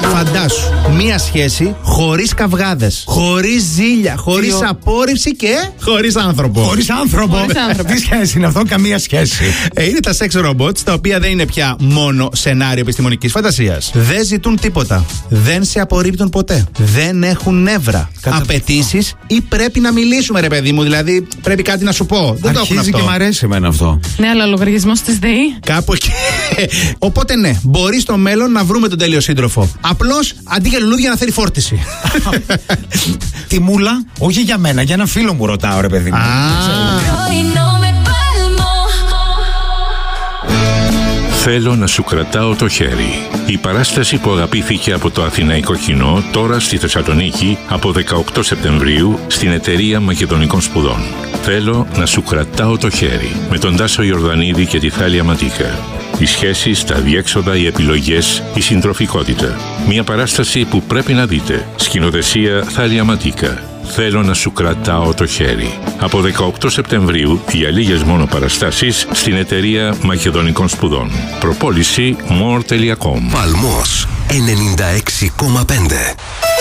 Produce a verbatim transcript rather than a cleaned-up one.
Φαντάσου, μία σχέση χωρίς καυγάδες, χωρίς ζήλια, χωρίς απόρριψη και χωρίς άνθρωπο. Χωρίς άνθρωπο. Τι σχέση είναι αυτό, καμία σχέση. Ε, είναι τα sex robots, τα οποία δεν είναι πια μόνο σενάριο επιστημονικής φαντασίας. Δεν ζητούν τίποτα. Δεν σε απορρίπτουν ποτέ. Δεν έχουν νεύρα. Απαιτήσεις ή πρέπει να μιλήσουμε, ρε παιδί μου. Δηλαδή πρέπει κάτι να σου πω. Δεν το έχουν αυτό. Και μ' αρέσει εμένα αυτό. Ναι, αλλά λογαριασμός της ΔΕΗ. Κάπου εκεί. Οπότε ναι, μπορεί στο μέλλον να βρούμε τον τέλειο σύντροφο. Απλώς αντί για λουλούδια να θέλει φόρτιση. Τη μούλα, όχι για μένα, για ένα φίλο μου ρωτάω, ρε παιδί μου. Θέλω να σου κρατάω το χέρι. Η παράσταση που αγαπήθηκε από το αθηναϊκό κοινό τώρα στη Θεσσαλονίκη από δεκαοκτώ Σεπτεμβρίου στην Εταιρεία Μακεδονικών Σπουδών. Θέλω να σου κρατάω το χέρι με τον Τάσο Ιορδανίδη και τη Θάλια Ματίκα. Οι σχέσεις, τα διέξοδα, οι επιλογές, η συντροφικότητα. Μια παράσταση που πρέπει να δείτε. Σκηνοθεσία Θάλια Ματίκα. Θέλω να σου κρατάω το χέρι. Από δεκαοκτώ Σεπτεμβρίου για λίγες μόνο παραστάσεις στην Εταιρεία Μακεδονικών Σπουδών. Προπόληση more τελεία com. Παλμός ενενήντα έξι κόμμα πέντε.